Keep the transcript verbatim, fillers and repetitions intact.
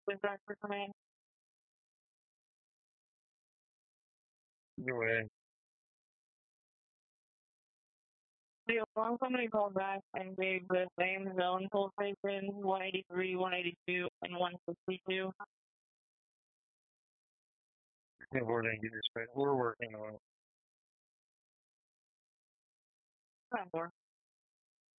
with Doctor Command. Either way. The alarm company called back and gave the same zone pulsation, one eighty-three, one eighty-two, and one sixty-two. Yeah, we're gonna get this. We're working on it. Time for.